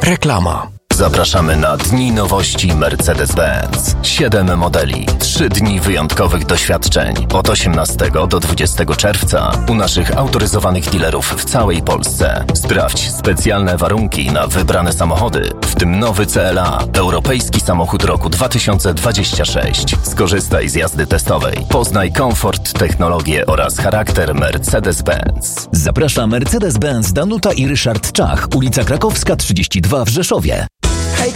Reklama. Zapraszamy na Dni Nowości Mercedes-Benz. 7 modeli, 3 dni wyjątkowych doświadczeń. Od 18 do 20 czerwca u naszych autoryzowanych dealerów w całej Polsce. Sprawdź specjalne warunki na wybrane samochody, w tym nowy CLA, europejski samochód roku 2026. Skorzystaj z jazdy testowej. Poznaj komfort, technologię oraz charakter Mercedes-Benz. Zaprasza Mercedes-Benz Danuta i Ryszard Czach, ulica Krakowska 32 w Rzeszowie.